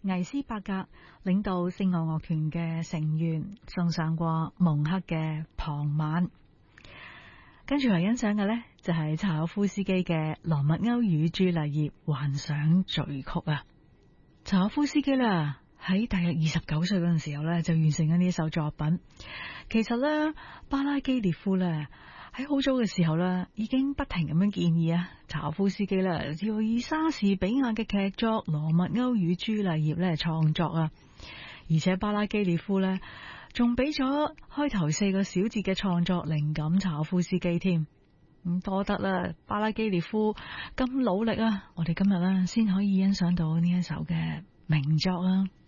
魏斯伯格領導聖樂樂團嘅成員送上過蒙克嘅傍晚。跟住嚟欣賞嘅呢，就係柴可夫斯基嘅羅密歐與朱麗葉幻想序曲啊。柴可夫斯基啦，喺大約29歲嗰陣時候呢，就完成咗呢一首作品。其實呢，巴拉基列夫呢，喺好早嘅時候呢，已經不停咁樣建議啊，柴可夫斯基呢，要以莎士比亞嘅劇作《羅密歐與朱麗葉》呢創作啊。而且巴拉基列夫呢，仲俾咗開頭4個小節嘅創作靈感柴可夫斯基添。咁多得啦，巴拉基列夫咁努力啊，我哋今日呢，先可以欣賞到呢一首嘅名作啊。